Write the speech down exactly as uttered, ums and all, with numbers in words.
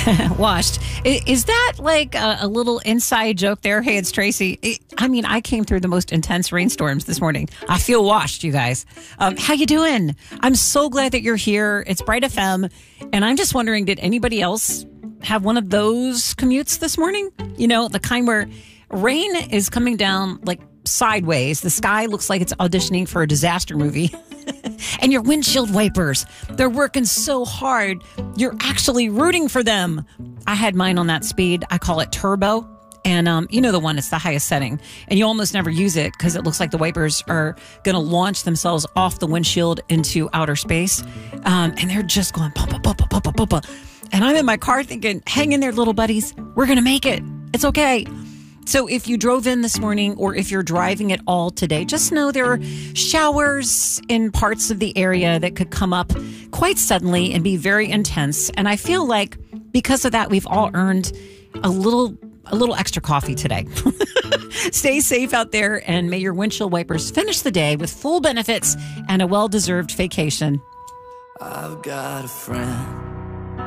Washed. I- Is that like a, a little inside joke there? Hey, it's Tracy. I I mean, I came through the most intense rainstorms this morning. I feel washed, you guys. Um, how you doing? I'm so glad that you're here. It's Bright F M. And I'm just wondering, did anybody else have one of those commutes this morning? You know, the kind where rain is coming down like sideways. The sky looks like it's auditioning for a disaster movie. And your windshield wipers, they're working so hard, you're actually rooting for them. I had mine on that speed. I call it turbo. And um, you know the one, it's the highest setting. And you almost never use it because it looks like the wipers are going to launch themselves off the windshield into outer space. Um, and they're just going, pumpa, pumpa, pumpa, pumpa. And I'm in my car thinking, hang in there, little buddies. We're going to make it. It's okay. So if you drove in this morning or if you're driving at all today, just know there are showers in parts of the area that could come up quite suddenly and be very intense. And I feel like because of that, we've all earned a little a little extra coffee today. Stay safe out there and may your windshield wipers finish the day with full benefits and a well-deserved vacation. I've got a friend.